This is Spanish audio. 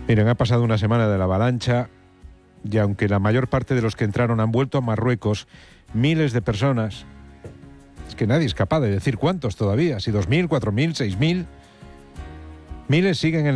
Miren, ha pasado una semana de la avalancha y aunque la mayor parte de los que entraron han vuelto a Marruecos, miles de personas, es que nadie es capaz de decir cuántos todavía, si 2.000, 4.000, 6.000, miles siguen en